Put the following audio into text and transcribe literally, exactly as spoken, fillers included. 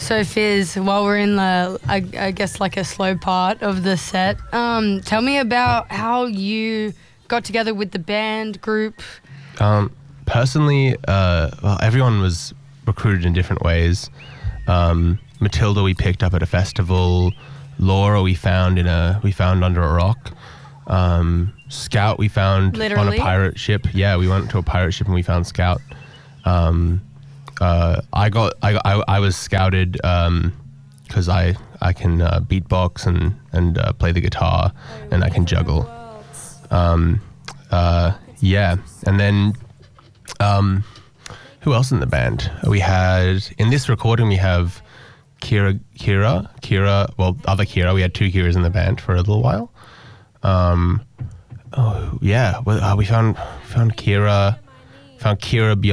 So Fizz, while we're in the, I, I guess like a slow part of the set, um, tell me about how you got together with the band group. Um, personally, uh, well, everyone was recruited in different ways. Um, Matilda we picked up at a festival. Laura we found in a we found under a rock. Um, Scout we found Literally? on a pirate ship. Yeah, we went to a pirate ship and we found Scout. Um, uh, I got I, I I was scouted because um, I I can uh, beatbox and and uh, play the guitar and I can juggle. Um, uh, yeah, and then um, who else in the band? We had in this recording we have Kira Kira Kira. Well, other Kira. We had two Kiras in the band for a little while. Um, oh yeah, well, uh, we found found Kira found Kira.